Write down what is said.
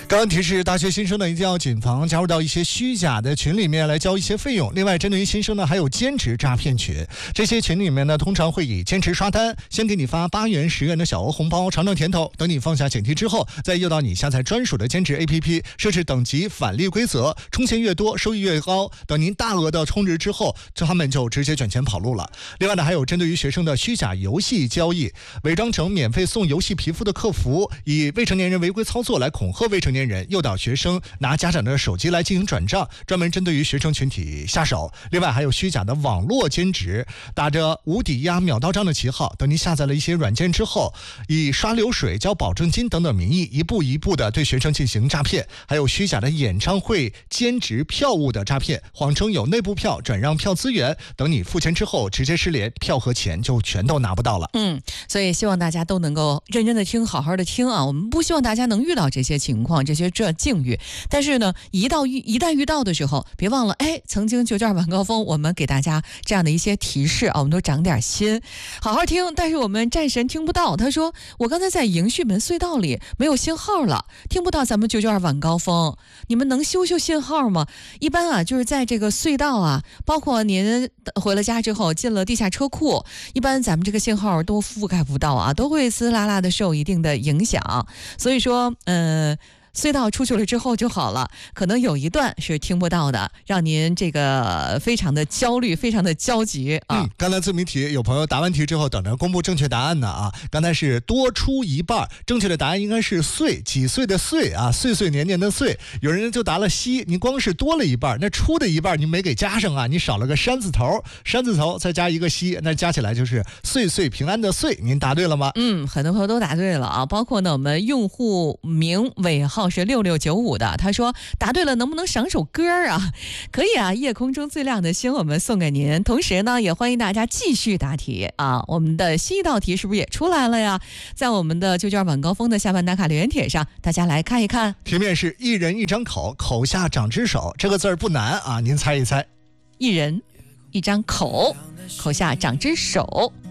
刚刚提示大学新生呢，一定要谨防加入到一些虚假的群里面来交一些费用。另外，针对于新生呢，还有兼职诈骗群，这些群里面呢，通常会以兼职刷单，先给你发8元、10元的小额红包，尝尝甜头。等你放下警惕之后，再诱导你下载专属的兼职 APP， 设置等级返利规则，充钱越多，收益越高。等您大额的充值之后，他们就直接卷钱跑路了。另外呢，还有针对于学生的虚假游戏交易，伪装成免费送游戏皮肤的客服，以未成年人违规操作来恐吓未成年人，诱导学生拿家长的手机来进行转账，专门针对于学生群体下手。另外还有虚假的网络兼职，打着无抵押秒到账的旗号，等你下载了一些软件之后，以刷流水、交保证金等等名义，一步一步的对学生进行诈骗。还有虚假的演唱会兼职票务的诈骗，谎称有内部票、转让票资源，等你付钱之后直接失联，票和钱就全都拿不到了。 所以希望大家都能够认真的听，好好的听啊！我们不希望大家能遇到这些情况、这境遇，但是呢，一旦遇到的时候，别忘了，曾经9.2晚高峰，我们给大家这样的一些提示啊，我们都长点心，好好听。但是我们战神听不到，他说我刚才在迎旭门隧道里没有信号了，听不到咱们9.2晚高峰，你们能修信号吗？一般啊，就是在这个隧道啊，包括您回了家之后进了地下车库，一般咱们这个信号都覆盖不到啊，都会滋啦啦的受一定的影响。所以说隧道出去了之后就好了，可能有一段是听不到的，让您这个非常的焦虑，非常的焦急啊。 刚才自谜题有朋友答完题之后等着公布正确答案呢啊。刚才是多出一半，正确的答案应该是岁，几岁的岁啊，岁岁年年的岁。有人就答了西，你光是多了一半，那出的一半你没给加上啊，你少了个山字头，山字头再加一个西，那加起来就是岁岁平安的岁。您答对了吗？ 很多朋友都答对了啊，包括呢我们用户名尾号是6695的，他说答对了，能不能赏首歌啊？可以啊，夜空中最亮的星我们送给您。同时呢，也欢迎大家继续答题啊。我们的新一道题是不是也出来了呀？在我们的9.2晚高峰的下半打卡留言帖上，大家来看一看。 题面是一人一张口，口下长只手，这个字儿不难啊，您猜一猜。 一人一张口，口下长只手。